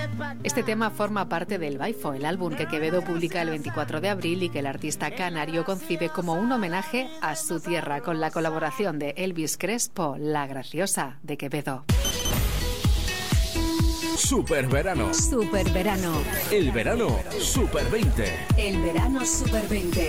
Este tema forma parte del Baifo, el álbum que Quevedo publica el 24 de abril y que el artista canario concibe como un homenaje a su tierra, con la colaboración de Elvis Crespo, La Graciosa de Quevedo. Superverano. Superverano. El verano Super 20. El verano Super 20.